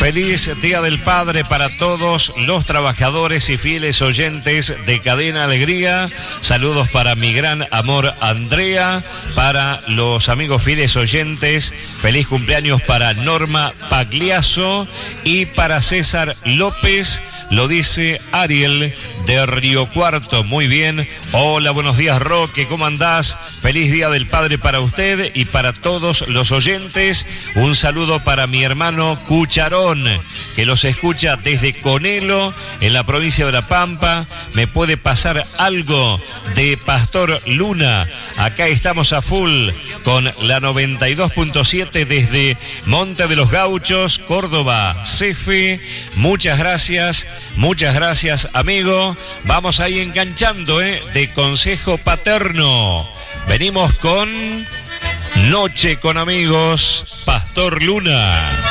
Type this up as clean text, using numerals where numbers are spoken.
Feliz Día del Padre para todos los trabajadores y fieles oyentes de Cadena Alegría. Saludos para mi gran amor Andrea, para los amigos fieles oyentes. Feliz cumpleaños para Norma Pagliasso y para César López. Lo dice Ariel de Río Cuarto. Muy bien. Hola, buenos días, Roque. ¿Cómo andás? Feliz Día del Padre para usted y para todos los oyentes. Un saludo para mi hermano Cucharón, que los escucha desde Conelo, en la provincia de La Pampa. ¿Me puede pasar algo de Pastor Luna? Acá estamos a full con la 92.7 desde Monte de los Gauchos, Córdoba, Cefe. Muchas gracias, amigo. Vamos ahí enganchando, de Consejo Paterno. Venimos con Noche con Amigos, Pastor Luna.